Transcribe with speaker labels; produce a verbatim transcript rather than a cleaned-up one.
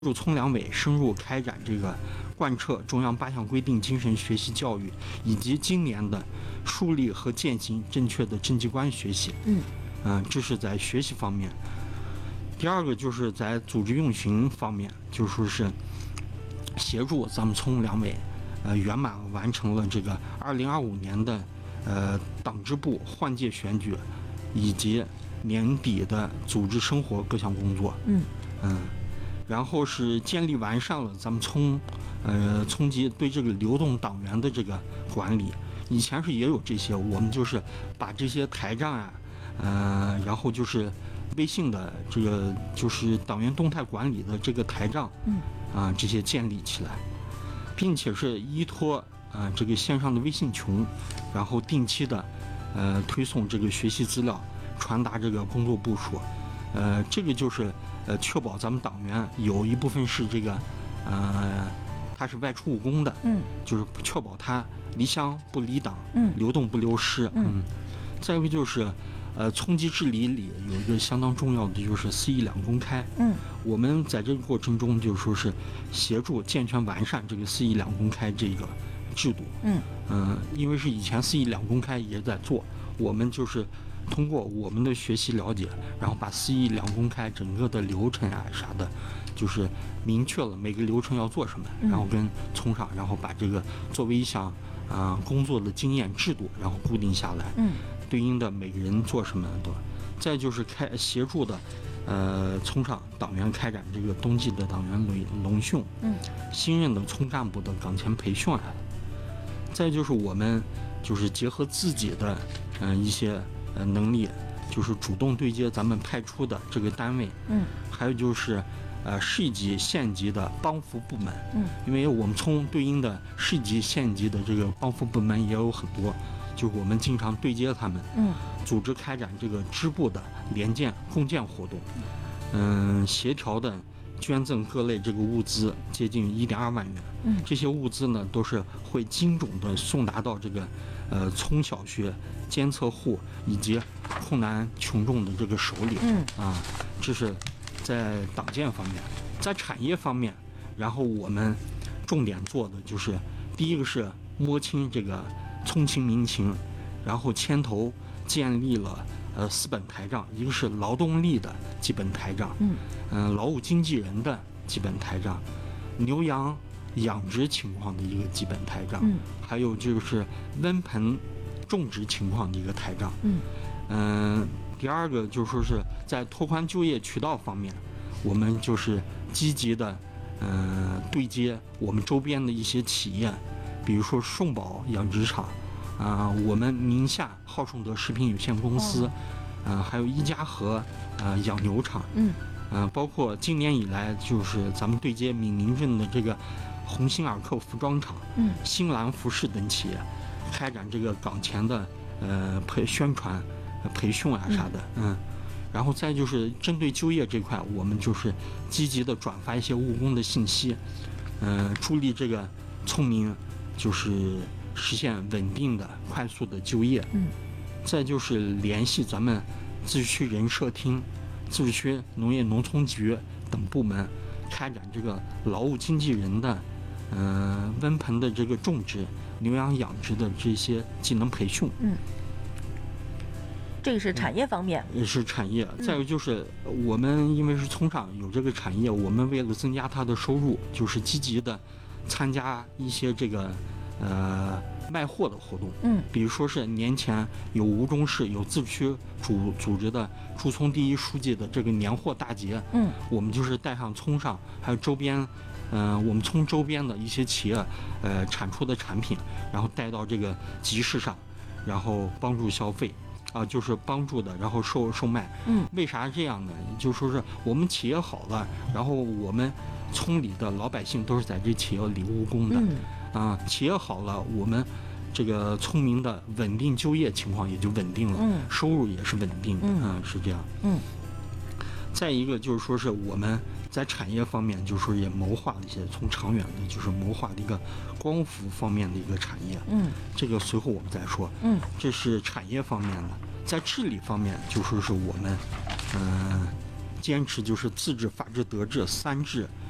Speaker 1: 入葱粮委深入开展这个贯彻中央八项规定精神学习教育，以及今年的树立和践行正确的政绩观学习。
Speaker 2: 嗯
Speaker 1: 嗯、呃，这是在学习方面。第二个就是在组织运行方面，就说是协助咱们葱粮委，呃，圆满完成了这个二零二五年的呃党支部换届选举，以及年底的组织生活各项工作。
Speaker 2: 嗯
Speaker 1: 嗯。然后是建立完善了咱们葱，呃，葱集对这个流动党员的这个管理。以前是也有这些，我们就是把这些台账啊，呃，然后就是微信的这个就是党员动态管理的这个台账，
Speaker 2: 嗯
Speaker 1: 啊、这些建立起来，并且是依托啊、呃、这个线上的微信群，然后定期的呃推送这个学习资料，传达这个工作部署。呃，这个就是呃，确保咱们党员有一部分是这个，呃，他是外出务工的，
Speaker 2: 嗯，
Speaker 1: 就是确保他离乡不离党，
Speaker 2: 嗯
Speaker 1: 流动不流失，
Speaker 2: 嗯。
Speaker 1: 嗯再一个就是，呃，葱集治理里有一个相当重要的就是四一两公开，
Speaker 2: 嗯，
Speaker 1: 我们在这个过程中就说是协助健全完善这个四一两公开这个制度，
Speaker 2: 嗯
Speaker 1: 嗯、呃，因为是以前四一两公开也在做，我们就是通过我们的学习了解，然后把四一两公开整个的流程啊啥的，就是明确了每个流程要做什么，
Speaker 2: 嗯
Speaker 1: 然后跟葱上，然后把这个作为一项啊、呃、工作的经验制度，然后固定下来，
Speaker 2: 嗯
Speaker 1: 对应的每个人做什么的。再就是开协助的，呃，葱上党员开展这个冬季的党员轮轮训，
Speaker 2: 嗯
Speaker 1: 新任的葱干部的岗前培训啊。再就是我们就是结合自己的嗯、呃、一些呃能力，就是主动对接咱们派出的这个单位，
Speaker 2: 嗯
Speaker 1: 还有就是呃市级县级的帮扶部门，
Speaker 2: 嗯
Speaker 1: 因为我们葱对应的市级县级的这个帮扶部门也有很多，就是我们经常对接他们，
Speaker 2: 嗯
Speaker 1: 组织开展这个支部的联建共建活动，嗯，协调的捐赠各类这个物资接近一点二万元，
Speaker 2: 嗯
Speaker 1: 这些物资呢都是会精准的送达到这个呃葱小学监测户以及困难群众的这个手里，
Speaker 2: 嗯
Speaker 1: 啊，这是在党建方面。在产业方面，然后我们重点做的就是第一个是摸清这个葱情民情，然后牵头建立了呃四本台账，一个是劳动力的基本台账，
Speaker 2: 嗯
Speaker 1: 嗯、呃，劳务经纪人的基本台账，牛羊养殖情况的一个基本台账，
Speaker 2: 嗯
Speaker 1: 还有就是温盆种植情况的一个台账，
Speaker 2: 嗯
Speaker 1: 嗯、第二个就说是在拓宽就业渠道方面，我们就是积极的嗯、呃对接我们周边的一些企业，比如说顺宝养殖场。啊、我们宁夏浩顺德食品有限公司，
Speaker 2: 哦
Speaker 1: 呃，还有一家河呃养牛场，
Speaker 2: 嗯
Speaker 1: 呃，包括今年以来就是咱们对接闽宁镇的这个鸿星尔克服装厂、
Speaker 2: 嗯
Speaker 1: 新兰服饰等企业，开展这个岗前的呃培宣传、呃培训啊啥的，嗯。然后再就是针对就业这块，我们就是积极的转发一些务工的信息，呃，助力这个聪明就是实现稳定的、快速的就业。
Speaker 2: 嗯
Speaker 1: 再就是联系咱们自治区人社厅、自治区农业农村局等部门，开展这个劳务经纪人的，呃，温盆的这个种植、牛羊养殖的这些技能培训。
Speaker 2: 嗯，这个是产业方面。
Speaker 1: 也是产业。再有就是我们因为是葱上有这个产业，我们为了增加它的收入，就是积极的参加一些这个呃卖货的活动。
Speaker 2: 嗯
Speaker 1: 比如说是年前有吴中市有自治区组组织的驻葱第一书记的这个年货大节，
Speaker 2: 嗯
Speaker 1: 我们就是带上葱上还有周边，嗯、呃，我们葱周边的一些企业，呃，产出的产品，然后带到这个集市上，然后帮助消费，啊、就是帮助的，然后售售卖。
Speaker 2: 嗯
Speaker 1: 为啥这样呢？就说是我们企业好了，然后我们葱里的老百姓都是在这企业里务工的，
Speaker 2: 嗯
Speaker 1: 啊，企业好了，我们这个聪明的稳定就业情况也就稳定了，
Speaker 2: 嗯
Speaker 1: 收入也是稳定的，
Speaker 2: 嗯
Speaker 1: 啊，是这样。
Speaker 2: 嗯
Speaker 1: 再一个就是说是我们在产业方面，就是说也谋划了一些从长远的，就是谋划的一个光伏方面的一个产业，
Speaker 2: 嗯
Speaker 1: 这个随后我们再说。
Speaker 2: 嗯
Speaker 1: 这是产业方面的，在治理方面，就说是我们，嗯、坚持就是自治、法治、德治三治